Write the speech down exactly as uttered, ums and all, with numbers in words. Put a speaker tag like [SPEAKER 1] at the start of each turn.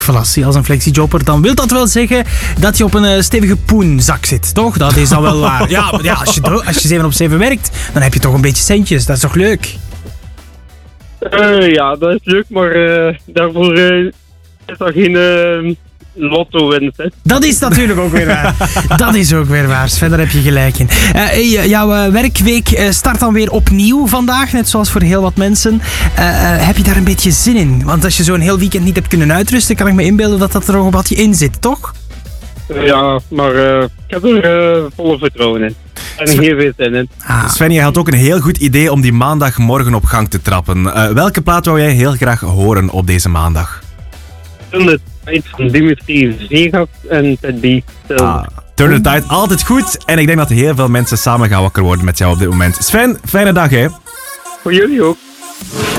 [SPEAKER 1] Voilà, als een flexijobber, dan wil dat wel zeggen dat je op een uh, stevige poenzak zit, toch? Dat is dan wel waar. Ja, maar ja, als je, als je zeven op zeven werkt, dan heb je toch een beetje centjes. Dat is toch leuk?
[SPEAKER 2] Uh, ja, dat is leuk, maar uh, daarvoor uh, is dat geen uh, lotto-winst. Hè? Dat is natuurlijk ook weer waar. Dat is ook weer waar. Sven, daar heb je gelijk in. Uh, jouw uh, werkweek uh, start dan weer opnieuw vandaag, net zoals voor heel wat mensen. Uh, uh, heb je daar een beetje zin in? Want als je zo'n heel weekend niet hebt kunnen uitrusten, kan ik me inbeelden dat dat er nog een beetje in zit, toch? Ja, maar uh, ik heb er uh, volle vertrouwen in. En heel veel zin in.
[SPEAKER 3] Ah. Sven, je had ook een heel goed idee om die maandagmorgen op gang te trappen. Uh, welke plaat wou jij heel graag horen op deze maandag?
[SPEAKER 2] Turn the Tide van Dimitri Vegas en Ted B.
[SPEAKER 3] Ah, Turn the Tide, altijd goed. En ik denk dat heel veel mensen samen gaan wakker worden met jou op dit moment. Sven, fijne dag hè.
[SPEAKER 2] Voor jullie ook.